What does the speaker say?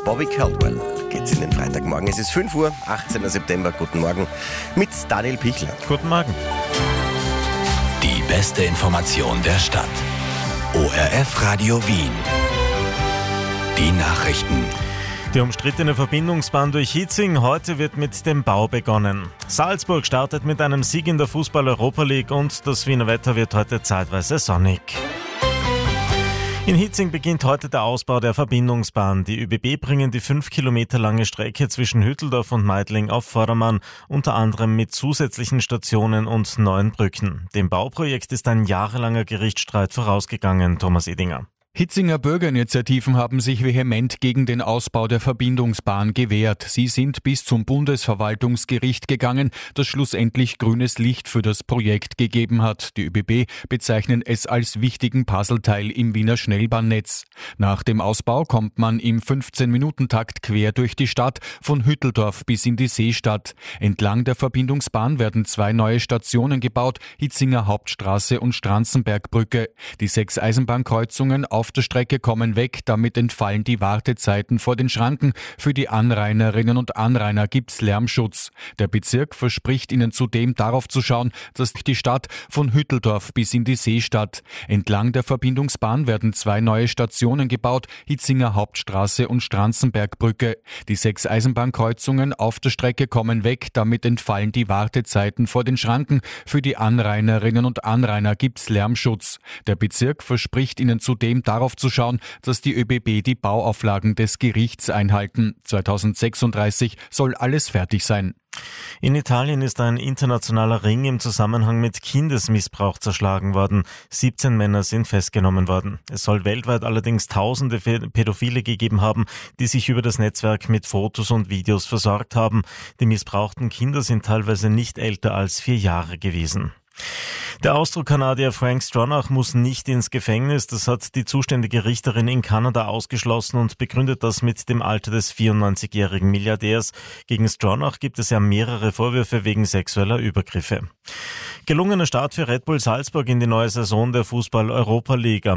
Bobby Caldwell geht's in den Freitagmorgen. Es ist 5 Uhr, 18. September. Guten Morgen mit Daniel Pichler. Guten Morgen. Die beste Information der Stadt. ORF Radio Wien. Die Nachrichten. Die umstrittene Verbindungsbahn durch Hietzing. Heute wird mit dem Bau begonnen. Salzburg startet mit einem Sieg in der Fußball-Europa League und das Wiener Wetter wird heute zeitweise sonnig. In Hietzing beginnt heute der Ausbau der Verbindungsbahn. Die ÖBB bringen die 5 Kilometer lange Strecke zwischen Hütteldorf und Meidling auf Vordermann, unter anderem mit zusätzlichen Stationen und neuen Brücken. Dem Bauprojekt ist ein jahrelanger Gerichtsstreit vorausgegangen, Thomas Edinger. Hitzinger Bürgerinitiativen haben sich vehement gegen den Ausbau der Verbindungsbahn gewehrt. Sie sind bis zum Bundesverwaltungsgericht gegangen, das schlussendlich grünes Licht für das Projekt gegeben hat. Die ÖBB bezeichnen es als wichtigen Puzzleteil im Wiener Schnellbahnnetz. Nach dem Ausbau kommt man im 15-Minuten-Takt quer durch die Stadt, von Hütteldorf bis in die Seestadt. Entlang der Verbindungsbahn werden 2 neue Stationen gebaut, Hitzinger Hauptstraße und Stranzenbergbrücke. Die 6 Eisenbahnkreuzungen auf der Strecke kommen weg, damit entfallen die Wartezeiten vor den Schranken. Für die Anrainerinnen und Anrainer gibt's Lärmschutz. Der Bezirk verspricht ihnen zudem darauf zu schauen, dass die Stadt von Hütteldorf bis in die Seestadt. Entlang der Verbindungsbahn werden 2 neue Stationen gebaut, Hitzinger Hauptstraße und Stranzenbergbrücke. Die 6 Eisenbahnkreuzungen auf der Strecke kommen weg, damit entfallen die Wartezeiten vor den Schranken. Für die Anrainerinnen und Anrainer gibt's Lärmschutz. Der Bezirk verspricht ihnen zudem darauf zu schauen, dass die ÖBB die Bauauflagen des Gerichts einhalten. 2036 soll alles fertig sein. In Italien ist ein internationaler Ring im Zusammenhang mit Kindesmissbrauch zerschlagen worden. 17 Männer sind festgenommen worden. Es soll weltweit allerdings tausende Pädophile gegeben haben, die sich über das Netzwerk mit Fotos und Videos versorgt haben. Die missbrauchten Kinder sind teilweise nicht älter als 4 Jahre gewesen. Der Austro-Kanadier Frank Stronach muss nicht ins Gefängnis. Das hat die zuständige Richterin in Kanada ausgeschlossen und begründet das mit dem Alter des 94-jährigen Milliardärs. Gegen Stronach gibt es ja mehrere Vorwürfe wegen sexueller Übergriffe. Gelungener Start für Red Bull Salzburg in die neue Saison der Fußball-Europa League.